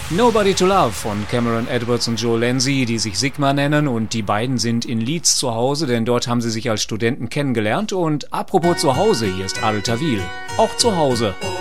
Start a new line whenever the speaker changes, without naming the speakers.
Nobody to Love von Cameron Edwards und Joe Lenzi, die sich Sigma nennen, und die beiden sind in Leeds zu Hause, denn dort haben sie sich als Studenten kennengelernt. Und apropos zu Hause, hier ist Adel Tawil. Auch zu Hause.